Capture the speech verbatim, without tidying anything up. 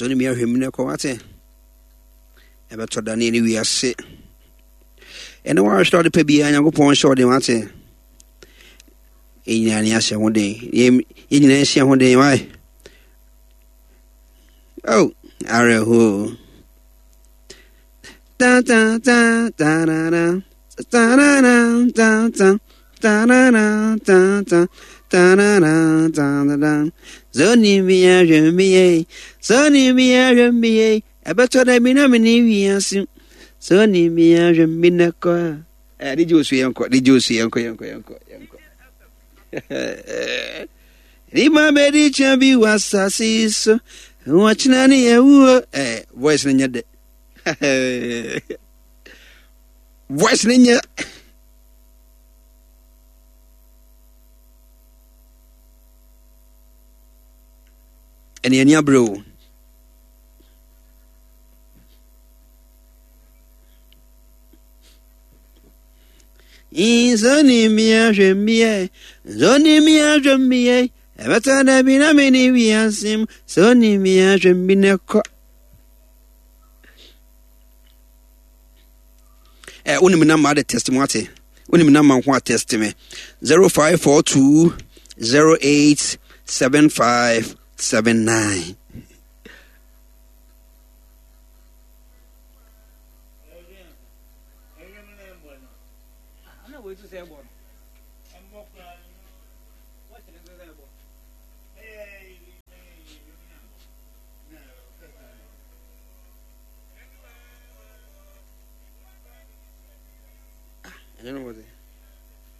so ni me ahwem ne ko wate e be to da ne ni wi ase ene wa start pe bia Nyankopon show de wate e nyina ni ase ho de ye nyina ase ho de wai oh are ho ta ta ta ta na na ta na na ta ta ta na na ta ta ta na na ta na zoni bia jemie zoni bia jemie abato da mi na mi ni wi asim zoni bia jemie na ko eh di josu yanko di josu yanko yanko yanko yanko ni ma me di chambi wasasiso wachina ni ewu eh voice na nyade voice na nyade eni eni abro Izoni mia jemie zoni mia jemie ebata na bina meni wiasim zoni mia jemine ko eh uni mina ma de testimony uni mina ma ho testimony zero five four two zero eight seven five seven nine